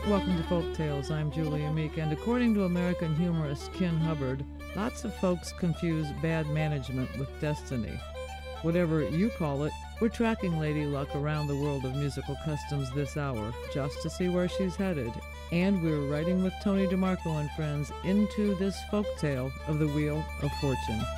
Welcome to Folk Tales. I'm Julia Meek, and according to American humorist Ken Hubbard, lots of folks confuse bad management with destiny. Whatever you call it, we're tracking Lady Luck around the world of musical customs this hour, just to see where she's headed. And we're riding with Tony DeMarco and friends into this folk tale of the Wheel of Fortune.